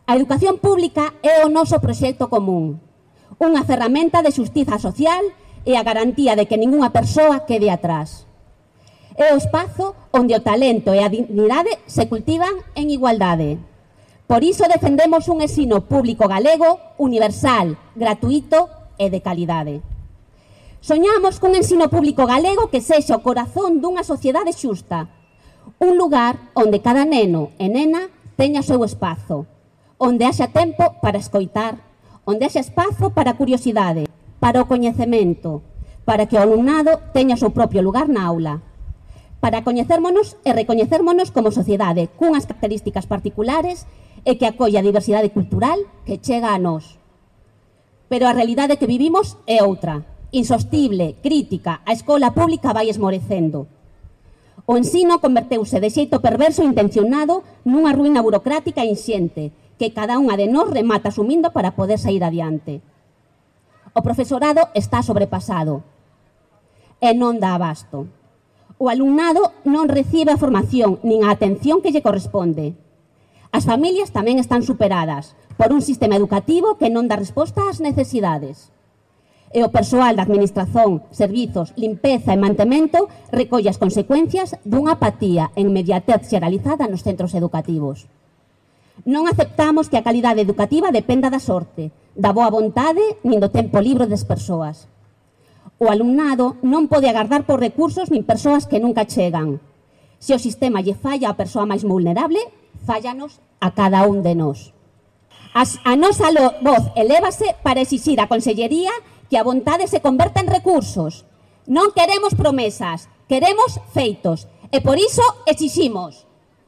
A educación pública é o noso proxecto común, unha ferramenta de xustiza social e a garantía de que ningunha persoa quede atrás. É o espazo onde o talento e a dignidade se cultivan en igualdade. Por iso defendemos un ensino público galego, universal, gratuito e de calidade. Soñamos cun ensino público galego que sexa o corazón dunha sociedade xusta, un lugar onde cada neno e nena teña o seu espazo, onde haxa tempo para escoitar, onde haxa espazo para a curiosidade, para o coñecemento, para que o alumnado teña o seu propio lugar na aula, para coñecérmonos e recoñecérmonos como sociedade cunhas características particulares e que acolla a diversidade cultural que chega a nós. Pero a realidade que vivimos é outra, insostible, crítica, a escola pública vai esmorecendo. O ensino converteuse de xeito perverso e intencionado nunha ruína burocrática e inxente que cada unha de nós remata asumindo para poder sair adiante. O profesorado está sobrepasado e non dá abasto. O alumnado non recibe a formación nin a atención que lle corresponde. As familias tamén están superadas por un sistema educativo que non dá resposta ás necesidades. E o persoal da administración, servizos, limpeza e mantemento recolle as consecuencias dunha apatía e inmediatez xeralizada nos centros educativos. Non aceptamos que a calidade educativa dependa da sorte, da boa vontade nin do tempo libre das persoas. O alumnado non pode agardar por recursos nin persoas que nunca chegan. Se o sistema lle falla á persoa máis vulnerable, fállanos a cada un de nós. A nosa voz elévase para exixir á Consellería que a vontade se converta en recursos. Non queremos promesas, queremos feitos. E por iso exiximos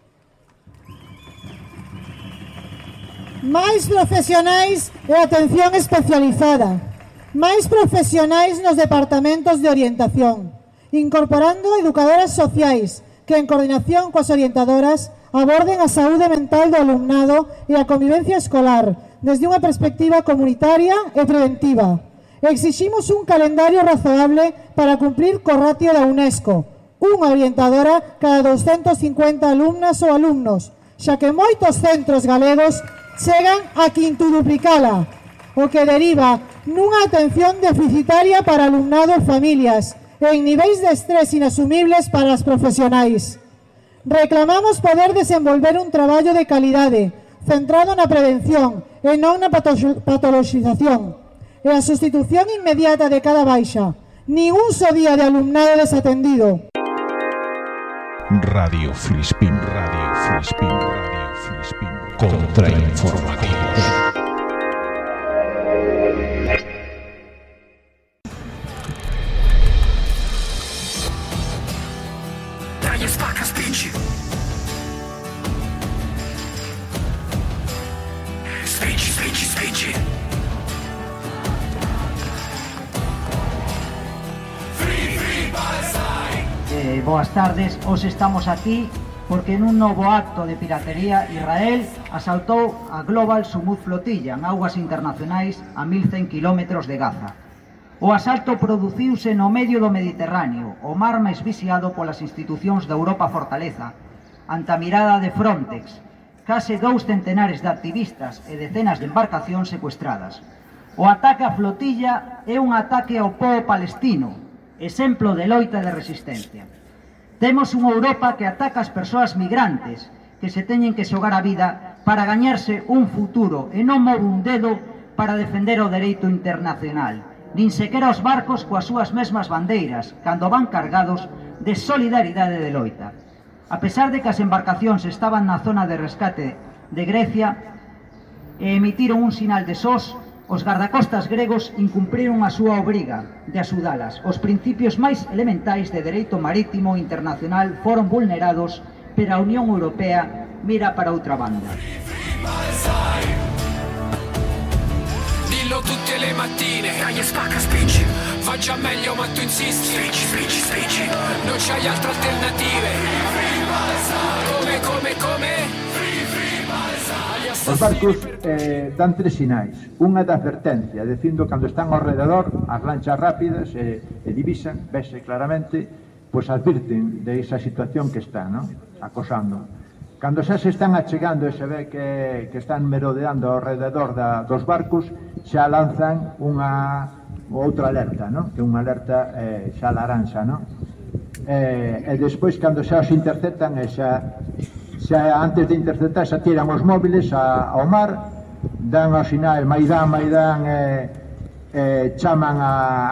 máis profesionais e atención especializada, máis profesionais nos departamentos de orientación, incorporando educadoras sociais que en coordinación coas orientadoras aborden a saúde mental do alumnado e a convivencia escolar desde unha perspectiva comunitaria e preventiva. Exiximos un calendario razoable para cumprir co ratio da UNESCO, unha orientadora cada 250 alumnas ou alumnos, xa que moitos centros galegos chegan a quintuduplicala, o que deriva nunha atención deficitaria para alumnado e familias e en niveis de estrés inasumibles para as profesionais. Reclamamos poder desenvolver un traballo de calidade, centrado na prevención e non na patoloxización, e a sustitución inmediata de cada baixa, nin un só día de alumnado desatendido. Radio Filispín, Radio Filispín, Radio Filispín. Contrainformativos. Daje spaka spinci. Spinci, spinci, spinci. Free, free, Palestine. Boas tardes, hoxe estamos aquí porque nun novo acto de piratería Israel asaltou a Global Sumud Flotilla en augas internacionais a 1100 km de Gaza. O asalto produciuse no medio do Mediterráneo, o mar máis vixiado polas institucións da Europa fortaleza, ante a mirada de Frontex, case 2 centenares de activistas e decenas de embarcacións secuestradas. O ataque á flotilla é un ataque ao pobo palestino, exemplo de loita de resistencia. Temos unha Europa que ataca as persoas migrantes que se teñen que xogar a vida para gañarse un futuro e non move un dedo para defender o dereito internacional, nin sequera os barcos coas súas mesmas bandeiras cando van cargados de solidaridade de loita. A pesar de que as embarcacións estaban na zona de rescate de Grecia e emitiron un sinal de SOS, os gardacostas gregos incumpriron a súa obriga de axudalas. Os principios máis elementais de dereito marítimo internacional foron vulnerados, pero a Unión Europea mira para outra banda. Dillo tutte le mattine, dai spacca spingi. Va già meglio ma tu insisti. Spingi, spingi, spingi. Non c'hai altre alternative. Come? Os barcos dan 3 sinais. Unha da advertencia, dicindo cando están ao rededor, as lanchas rápidas e divisan, vese claramente, pois advirten de esa situación que está, ¿no?, acosando. Cando xa se están achegando e se ve que están merodeando ao rededor dos barcos, xa lanzan outra alerta, ¿no? Que é unha alerta xa laranxa, ¿no? E despois, cando xa os interceptan, xa antes de interceptar, xa tiran os móviles ao mar, dan os sinais Maidán, chaman a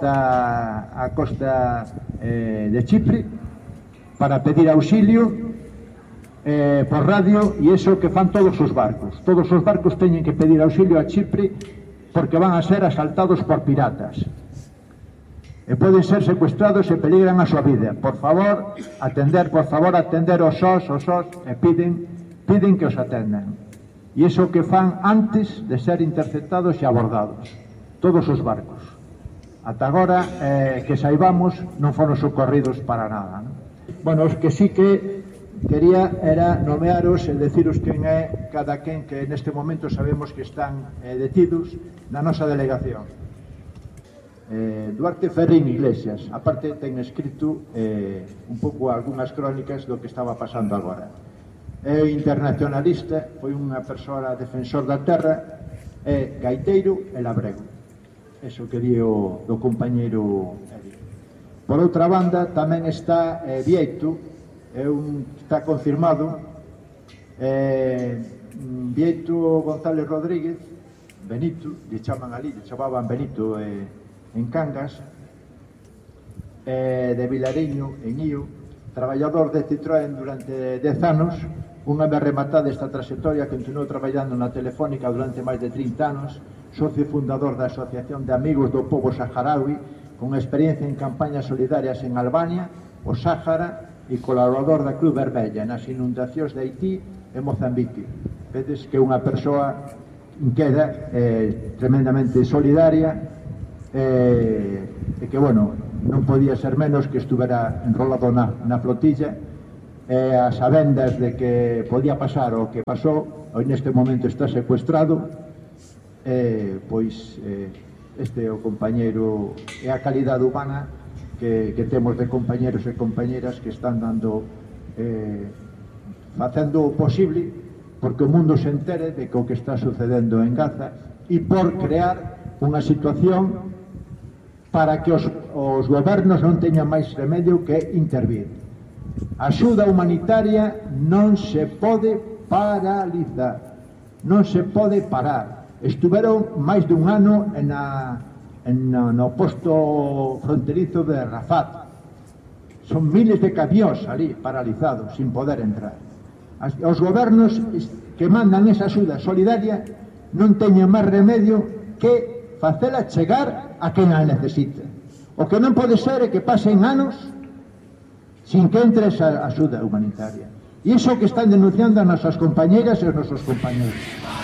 costa de Chipre para pedir auxilio por radio, e iso que fan todos os barcos teñen que pedir auxilio a Chipre porque van a ser asaltados por piratas e poden ser secuestrados e peligran a súa vida. Por favor atender os SOS e piden que os atendan, e iso que fan antes de ser interceptados e abordados todos os barcos. Ata agora, que saibamos, non foron socorridos para nada, ¿no? Bueno, os que sí que quería era nomearos e deciros quen é cada quen que neste momento sabemos que están detidos na nosa delegación. Duarte Ferrín Iglesias, aparte ten escrito un pouco algunhas crónicas do que estaba pasando agora. É internacionalista, foi unha persoa defensor da terra, é gaiteiro e labrego. Eso que di do compañeiro Eric. Por outra banda, tamén está Vieito, está confirmado, Vieito González Rodríguez, Benito, lle chamaban Benito en Cangas, de Vilariño, en Ío, traballador de Citroën durante 10 anos, unha vez rematada esta trayectoria, continuou traballando na Telefónica durante máis de 30 anos, socio fundador da Asociación de Amigos do Pobo Saharaui, con experiencia en campañas solidarias en Albania, o Sáhara, e colaborador da Cruz Vermella nas inundacións de Haití e Mozambique. Vedes que unha persoa inqueda, tremendamente solidaria, e que, bueno, non podía ser menos que estuvera enrolado na flotilla, a sabendas de que podía pasar o que pasou, ou neste momento está secuestrado, pois este é o compañeiro, é a calidade humana que temos de compañeros e compañeras que están dando facendo o posible porque o mundo se entere de que o que está sucedendo en Gaza, e por crear unha situación para que os gobernos non teñan máis remedio que intervir. A axuda humanitaria non se pode paralizar, non se pode parar. Estuveron máis dun ano no posto fronterizo de Rafat. Son miles de camións ali paralizados, sin poder entrar. Os gobernos que mandan esa axuda solidaria non teñen máis remedio que facela chegar a quen a necesita. O que non pode ser é que pasen anos sin que entre esa axuda humanitaria. E iso que están denunciando as nosas compañeras e os nosos compañeros.